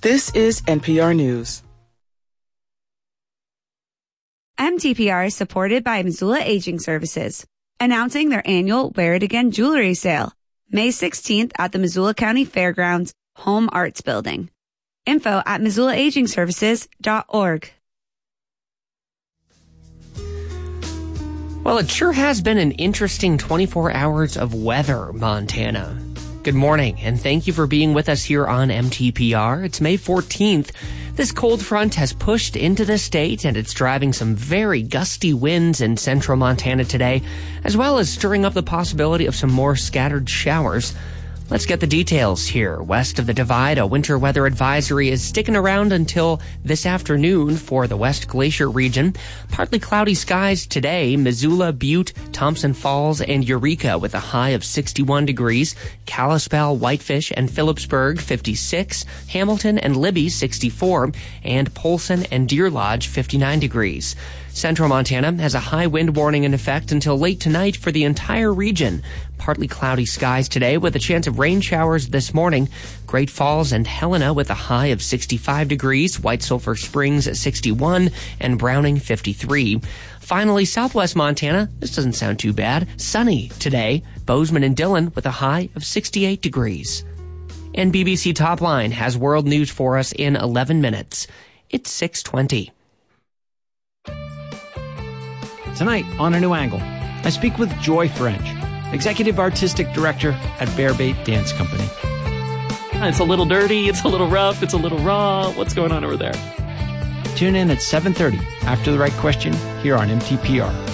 This is NPR News. MTPR is supported by Missoula Aging Services, announcing their annual Wear It Again jewelry sale, May 16th at the Missoula County Fairgrounds Home Arts Building. Info at MissoulaAgingServices.org. Well, it sure has been an interesting 24 hours of weather, Montana. Good morning, and thank you for being with us here on MTPR. It's May 14th. This cold front has pushed into the state, and it's driving some very gusty winds in central Montana today, as well as stirring up the possibility of some more scattered showers. Let's get the details here. West of the Divide, a winter weather advisory is sticking around until this afternoon for the West Glacier region. Partly cloudy skies today, Missoula, Butte, Thompson Falls, and Eureka with a high of 61 degrees. Kalispell, Whitefish, and Phillipsburg, 56. Hamilton and Libby, 64. And Polson and Deer Lodge, 59 degrees. Central Montana has a high wind warning in effect until late tonight for the entire region. Partly cloudy skies today with a chance of rain showers this morning. Great Falls and Helena with a high of 65 degrees. White Sulphur Springs at 61 and Browning 53. Finally, southwest Montana. This doesn't sound too bad. Sunny today. Bozeman and Dillon with a high of 68 degrees. And BBC Topline has world news for us in 11 minutes. It's 6:20. Tonight, on A New Angle, I speak with Joy French, Executive Artistic Director at Bear Bait Dance Company. It's a little dirty, it's a little rough, it's a little raw. What's going on over there? Tune in at 7:30 after The Right Question here on MTPR.